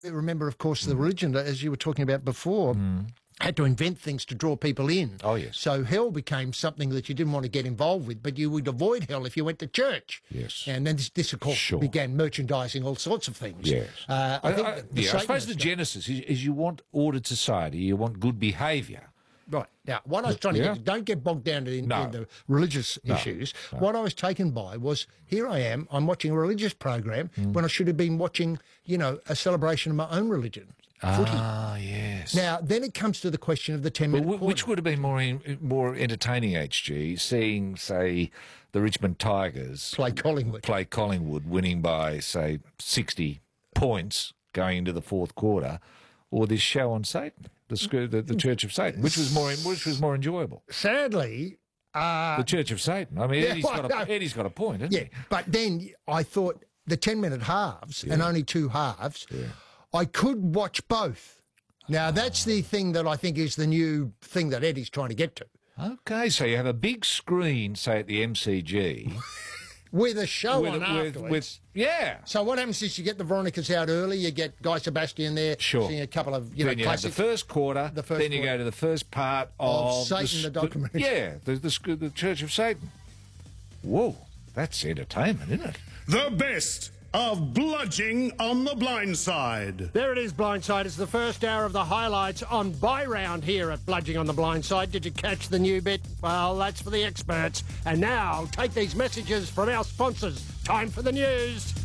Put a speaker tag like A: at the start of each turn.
A: remember, of course, the religion, as you were talking about before, had to invent things to draw people in.
B: Oh, yes.
A: So hell became something that you didn't want to get involved with, but you would avoid hell if you went to church.
B: Yes.
A: And then this of course, began merchandising all sorts of things.
B: Yes.
A: I
B: suppose the genesis is you want ordered society, you want good behaviour.
A: Right. Now, what I was trying to get, don't get bogged down in the religious issues.
B: No.
A: What I was taken by was, here I am, I'm watching a religious program when I should have been watching, a celebration of my own religion. Footy.
B: Yes.
A: Now, then it comes to the question of the 10-minute quarter.
B: Which would have been more entertaining, HG, seeing, say, the Richmond Tigers
A: play Collingwood
B: winning by, say, 60 points going into the fourth quarter, or this show on Satan, the Church of Satan, which was more enjoyable.
A: Sadly,
B: the Church of Satan. I mean, Eddie's got a point, hasn't he?
A: But then I thought the 10-minute halves and only two halves, I could watch both. Now, that's the thing that I think is the new thing that Eddie's trying to get to.
B: Okay, so you have a big screen, say, at the MCG.
A: With a show on afterwards. So what happens is you get the Veronicas out early, you get Guy Sebastian there, sing a couple of,
B: then you have the first quarter, then you go to the first part of
A: Satan, the documentary.
B: Yeah, the Church of Satan. Whoa, that's entertainment, isn't it?
C: The best of Bludging on the Blind Side.
A: There it is, Blindside. It's the first hour of the highlights on Buy Round here at Bludging on the Blind Side. Did you catch the new bit? Well, that's for the experts. And now, take these messages from our sponsors. Time for the news.